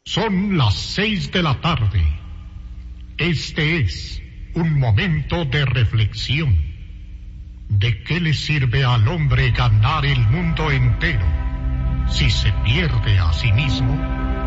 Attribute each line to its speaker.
Speaker 1: Son las 6 de la tarde. Este es un momento de reflexión. ¿De qué le sirve al hombre ganar el mundo entero si se pierde a sí mismo?